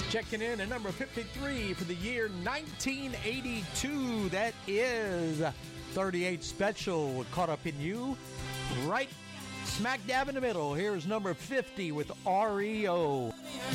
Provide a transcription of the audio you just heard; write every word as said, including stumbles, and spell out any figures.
Checking in at number fifty-three for the year nineteen eighty-two. That is thirty-eight Special, Caught Up in You. Right smack dab in the middle. Here's number fifty with R E O.